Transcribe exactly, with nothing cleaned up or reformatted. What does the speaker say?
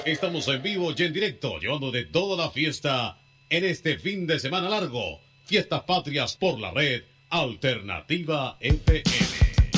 Estamos en vivo y en directo, llevando de toda la fiesta en este fin de semana largo. Fiestas Patrias por la red Alternativa F M.